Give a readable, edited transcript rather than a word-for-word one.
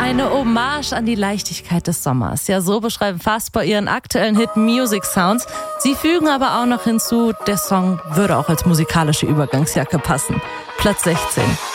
Eine Hommage an die Leichtigkeit des Sommers. Ja, so beschreiben Faspa ihren aktuellen Hit Music Sounds. Sie fügen aber auch noch hinzu, der Song würde auch als musikalische Übergangsjacke passen. Platz 16.